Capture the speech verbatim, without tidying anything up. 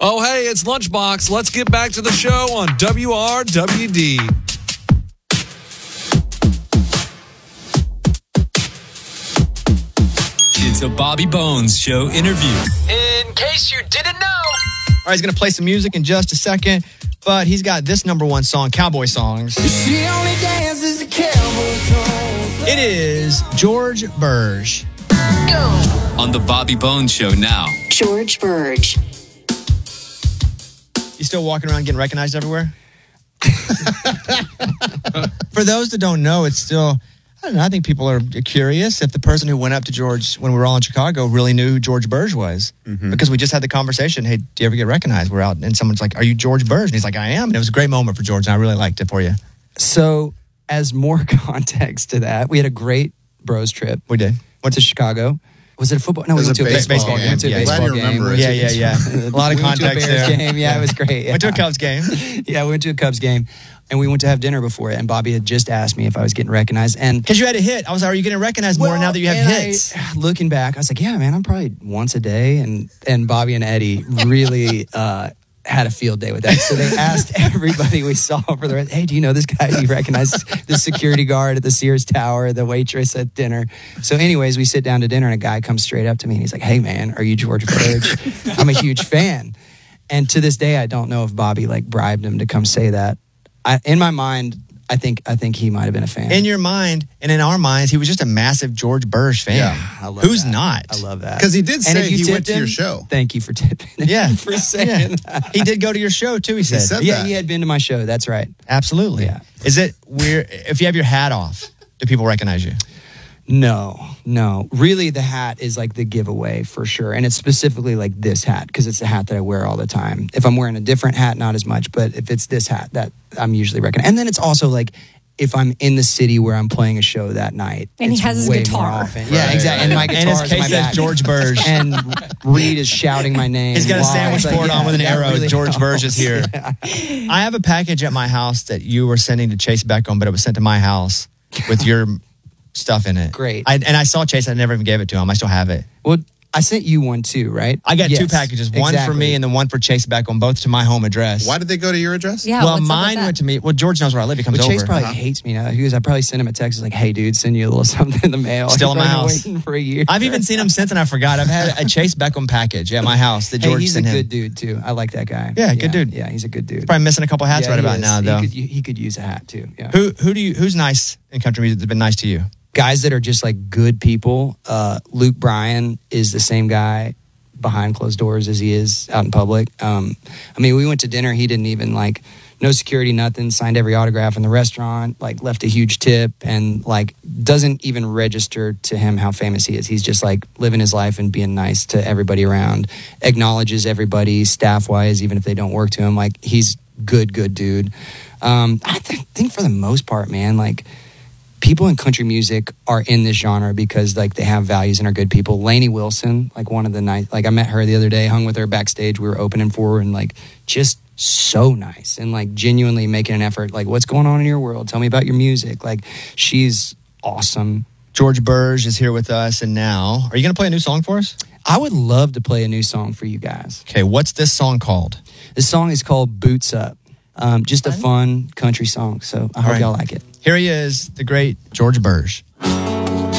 Oh, hey, it's Lunchbox. Let's get back to the show on W R W D. It's a Bobby Bones Show interview. In case you didn't know. All right, he's going to play some music in just a second, but he's got this number one song, Cowboy Songs. She only dances the cowboy songs. It is George Burge. On the Bobby Bones Show now. George Burge. You still walking around getting recognized everywhere? For those that don't know, it's still, I don't know, I think people are curious if the person who went up to George when we were all in Chicago really knew who George Burge was. Mm-hmm. Because we just had the conversation, hey, do you ever get recognized? We're out and someone's like, are you George Burge? And he's like, I am. And it was a great moment for George, and I really liked it for you. So, as more context to that, we had a great bros trip. We did. Went to Chicago. Was it a football? No, It we was went a to a baseball, baseball game. We went to a game. baseball Glad you game. remember We it. went Yeah, to- yeah, yeah. A lot of we went to a context Bears there. game. Yeah, it was great. Yeah. Went to a Cubs game. Yeah, we went to a Cubs game, and we went to have dinner before it. And Bobby had just asked me if I was getting recognized, and Because you had a hit. I was like, are you getting recognized more Well, now that you have and hits? I, looking back, I was like, yeah, man, I'm probably once a day. And and Bobby and Eddie really uh, had a field day with that. So they asked everybody we saw for the rest, hey, do you know this guy? Do you recognize the security guard at the Sears Tower, the waitress at dinner? So anyways, we sit down to dinner and a guy comes straight up to me and he's like, hey, man, are you George Burge? I'm a huge fan. And to this day, I don't know if Bobby like bribed him to come say that. I, in my mind, I think I think he might have been a fan. In your mind and in our minds, he was just a massive George Burge fan. Yeah, I love Who's that. not? I love that. Because he did And say if you he went tipped to him, your show. Thank you for tipping. him Yeah. for saying Yeah. that. He did go to your show too, he said. said Yeah, that. he had been to my show. That's right. Absolutely. Yeah. Is it weird if you have your hat off, do people recognize you? No, no. Really, the hat is like the giveaway for sure. And it's specifically like this hat because it's the hat that I wear all the time. If I'm wearing a different hat, not as much. But if it's this hat, that I'm usually recognized. And then it's also like if I'm in the city where I'm playing a show that night. And he it's has his way guitar. more often. Yeah, exactly. And my And his guitar is case my says back. George Burge. And Reed is shouting my name. He's got a while- sandwich it's like, board yeah, on with an that arrow. really George Burge is here. helps. I have a package at my house that you were sending to Chase Beckham, but it was sent to my house with your stuff in it. Great. I, and I saw Chase. I never even gave it to him. I still have it. Well, I sent you one too, right? I got two Yes, packages, one for exactly. me and then one for Chase Beckham, both to my home address. Why did they go to your address? Yeah, well, what's up with mine that? went to me. Well, George knows where I live. He comes But Chase over. probably hates me now. He goes, I probably sent him a text like, hey, dude, send you a little something in the mail. Still He's in my probably house. Waiting for a year. I've even seen him since, and I forgot. I've had a Chase Beckham package at my house that Hey, George he's a sent him. good dude, too. I like that guy. Yeah, good dude. Yeah, he's a good dude. Probably missing a couple hats Yeah, right he about is. now, though. He could, he could use a hat, too. Yeah. Who who do you who's nice in country music that's been nice to you? Guys that are just like good people. Uh, Luke Bryan is the same guy behind closed doors as he is out in public. Um, I mean, we went to dinner. He didn't even like, no security, nothing, signed every autograph in the restaurant, like left a huge tip and like doesn't even register to him how famous he is. He's just like living his life and being nice to everybody around, acknowledges everybody staff wise, even if they don't work to him. Like he's good, good dude. Um, I th- think for the most part, man, like, people in country music are in this genre because like they have values and are good people. Lainey Wilson, like one of the nice, like I met her the other day, hung with her backstage. We were opening for her and like just so nice and like genuinely making an effort. Like, what's going on in your world? Tell me about your music. Like, she's awesome. George Burge is here with us, and now, are you going to play a new song for us? I would love to play a new song for you guys. Okay, what's this song called? This song is called Boots Up. Um, just a fun country song. So I hope right. y'all like it. Here he is, the great George Burge.